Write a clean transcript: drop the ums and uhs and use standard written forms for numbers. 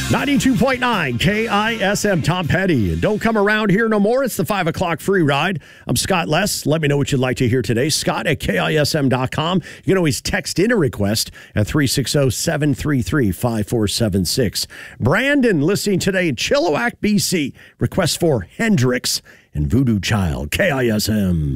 92.9 KISM, Tom Petty. And don't come around here no more. It's the 5 o'clock free ride. I'm Scott Less. Let me know what you'd like to hear today. Scott at KISM.com. You can always text in a request at 360-733-5476. Brandon listening today in Chilliwack, BC. Request for Hendrix and Voodoo Child. KISM.